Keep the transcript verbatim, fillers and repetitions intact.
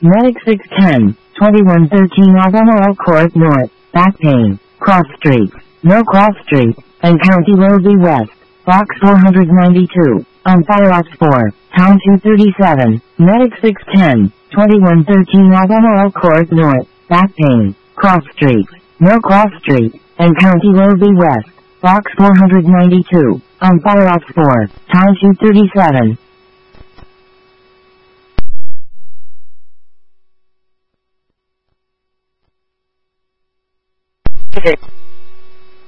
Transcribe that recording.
Medic six ten, twenty-one thirteen Albemarle Court North, back pain, Cross Street, No Cross Street, and County Roadley West, Box four ninety-two, on Fire Ops four, Town two thirty-seven, Medic six ten, twenty-one thirteen Albemarle Court North, back pain, Cross Street, No Cross Street, and County Roadley West, Box four ninety-two, on Fire Ops four, Town two thirty-seven. Okay.